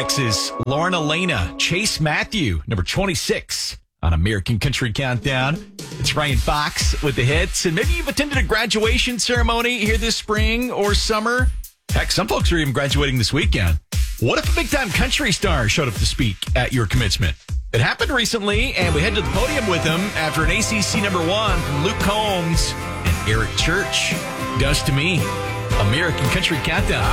X's Lauren Elena, Chase Matthew, number 26 on American Country Countdown. It's Ryan Fox with the hits. And maybe you've attended a graduation ceremony here this spring or summer. Heck, some folks are even graduating this weekend. What if a big-time country star showed up to speak at your commencement? It happened recently, and we head to the podium with him after an ACC number 1 from Luke Combs and Eric Church. Does to me. American Country Countdown.